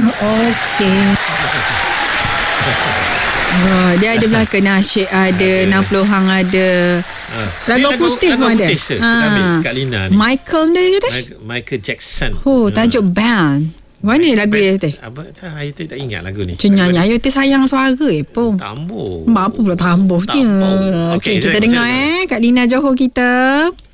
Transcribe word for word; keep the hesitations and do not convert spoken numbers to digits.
Okey. Oh, dia ada belakang nasyid ada, enam puluh hang ada. Ha. Ragu putih pun ada. Putih, ha. Ambil Kak Lina ni. Michael dia kata. Michael, Michael Jackson. Oh, tajuk band. Mana lagu dia teh? Apa tak saya tak ingat lagu ni. Cenyanyi ayo teh sayang suara eh pun. Tambuh. Mak apa pula tambuh dia. Okey, kita dengar eh Kak Lina Johor kita.